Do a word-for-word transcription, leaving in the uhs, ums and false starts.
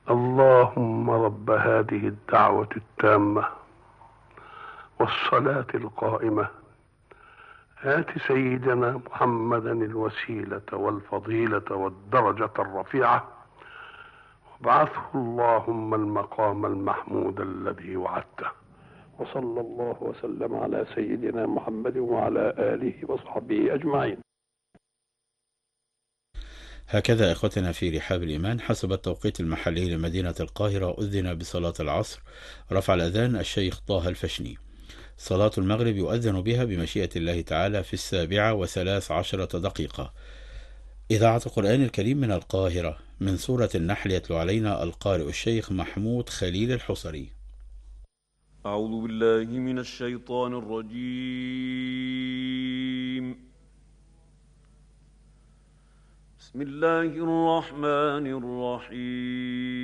اللهم رب هذه الدعوة التامة والصلاة القائمة آت سيدنا محمدا الوسيلة والفضيلة والدرجة الرفيعة وابعثه اللهم المقام المحمود الذي وعدته. وصلى الله وسلم على سيدنا محمد وعلى آله وصحبه أجمعين. هكذا إخوتنا في رحاب الإيمان، حسب التوقيت المحلي لمدينة القاهرة أذن بصلاة العصر. رفع الأذان الشيخ طه الفشني. صلاة المغرب يؤذن بها بمشيئة الله تعالى في السابعة وثلاث عشرة دقيقة. إذاعة القرآن الكريم من القاهرة، من سورة النحل يتلو علينا القارئ الشيخ محمود خليل الحصري. أعوذ بالله من الشيطان الرجيم. بسم الله الرحمن الرحيم.